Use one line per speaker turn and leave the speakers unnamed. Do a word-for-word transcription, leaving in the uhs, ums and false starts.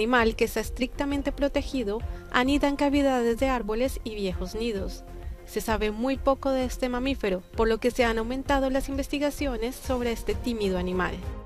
animal, que está estrictamente protegido, anida en cavidades de árboles y viejos nidos. Se sabe muy poco de este mamífero, por lo que se han aumentado las investigaciones sobre este tímido animal.